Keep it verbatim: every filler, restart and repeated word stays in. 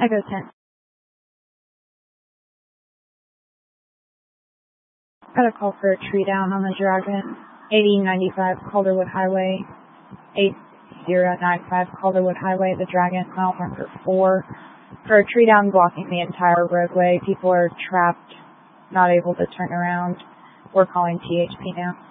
Echo ten. Got a call for a tree down on the Dragon. eighty ninety-five Calderwood Highway. eight zero nine five Calderwood Highway, the Dragon, mile marker four. For a tree down blocking the entire roadway. People are trapped, not able to turn around. We're calling T H P now.